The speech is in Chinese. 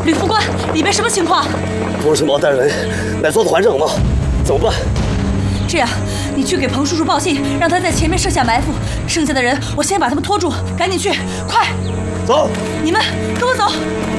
吕副官，里边什么情况？ 不是毛大人乃做的还政吗？怎么办？ 这样，你去给彭叔叔报信，让他在前面设下埋伏，剩下的人我先把他们拖住，赶紧去，快！ 走！ 你们跟我走。